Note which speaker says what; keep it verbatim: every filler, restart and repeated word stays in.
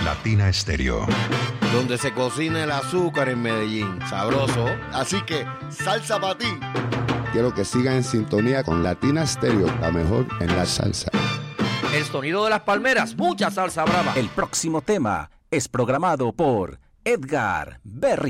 Speaker 1: Latina Estéreo.
Speaker 2: Donde se cocina el azúcar en Medellín. Sabroso. Así que, salsa para ti.
Speaker 3: Quiero que sigan en sintonía con Latina Estéreo, la mejor en la salsa.
Speaker 4: El sonido de las palmeras, mucha salsa brava.
Speaker 5: El próximo tema es programado por Edgar Berry.